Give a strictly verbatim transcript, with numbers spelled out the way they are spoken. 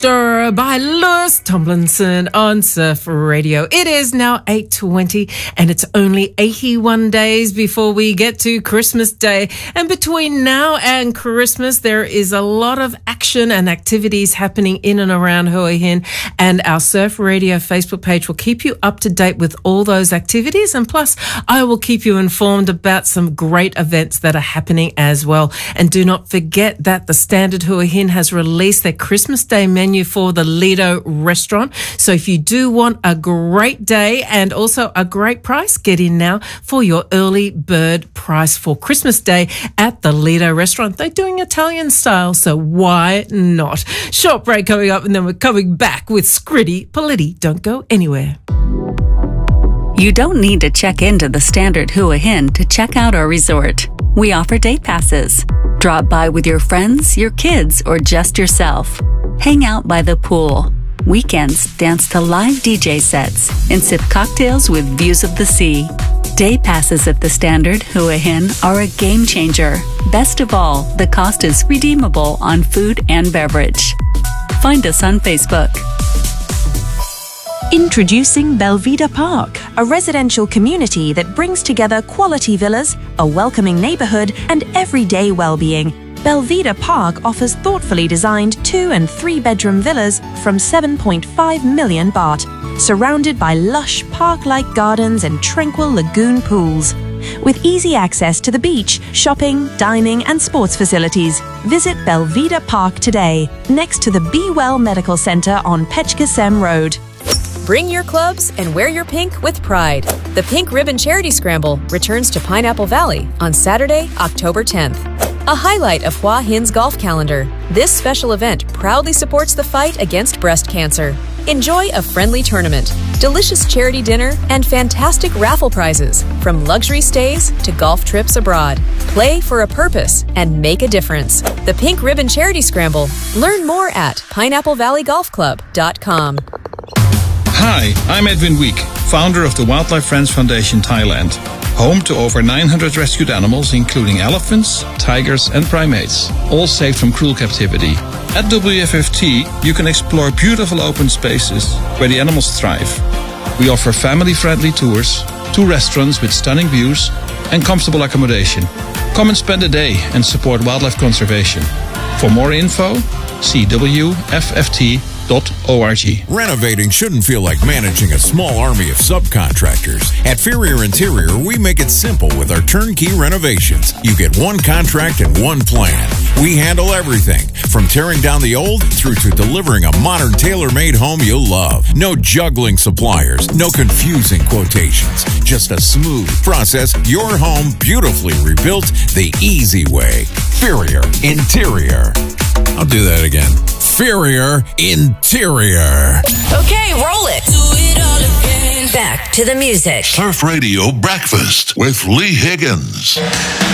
by Lewis Tomlinson on Surf Radio. It is now eight twenty and it's only eighty-one days before we get to Christmas Day. And between now and Christmas, there is a lot of action and activities happening in and around Hua Hin. And our Surf Radio Facebook page will keep you up to date with all those activities. And plus, I will keep you informed about some great events that are happening as well. And do not forget that the Standard Hua Hin has released their Christmas Day menu for the Lido restaurant. So if you do want a great day and also a great price, get in now for your early bird price for Christmas Day at the Lido restaurant. They're doing Italian style, so why not? Short break coming up and then we're coming back with Scritti Politti. Don't go anywhere. You don't need to check into the Standard Hua Hin to check out our resort. We offer day passes. Drop by with your friends, your kids, or just yourself. Hang out by the pool. Weekends, dance to live D J sets and sip cocktails with views of the sea. Day passes at the Standard Hua Hin are a game changer. Best of all, the cost is redeemable on food and beverage. Find us on Facebook. Introducing Belvita Park, a residential community that brings together quality villas, a welcoming neighborhood, and everyday well-being. Belvita Park offers thoughtfully designed two- and three-bedroom villas from seven point five million baht, surrounded by lush park-like gardens and tranquil lagoon pools. With easy access to the beach, shopping, dining, and sports facilities, visit Belvita Park today, next to the Be Well Medical Center on Pechkasem Road. Bring your clubs and wear your pink with pride. The Pink Ribbon Charity Scramble returns to Pineapple Valley on Saturday, October tenth. A highlight of Hua Hin's golf calendar, this special event proudly supports the fight against breast cancer. Enjoy a friendly tournament, delicious charity dinner, and fantastic raffle prizes, from luxury stays to golf trips abroad. Play for a purpose and make a difference. The Pink Ribbon Charity Scramble. Learn more at pineapple valley golf club dot com. Hi, I'm Edwin Week, founder of the Wildlife Friends Foundation Thailand, home to over nine hundred rescued animals, including elephants, tigers, and primates, all saved from cruel captivity. At W F F T, you can explore beautiful open spaces where the animals thrive. We offer family-friendly tours, two restaurants with stunning views, and comfortable accommodation. Come and spend a day and support wildlife conservation. For more info, see W F F T dot org. Renovating shouldn't feel like managing a small army of subcontractors. At Ferrier Interior, we make it simple with our turnkey renovations. You get one contract and one plan. We handle everything, from tearing down the old through to delivering a modern tailor-made home you'll love. No juggling suppliers, no confusing quotations. Just a smooth process, your home beautifully rebuilt the easy way. Ferrier Interior. I'll do that again. Ferrier Interior. Okay, roll it. Do it all again. Back to the music. Surf Radio Breakfast with Lee Higgins.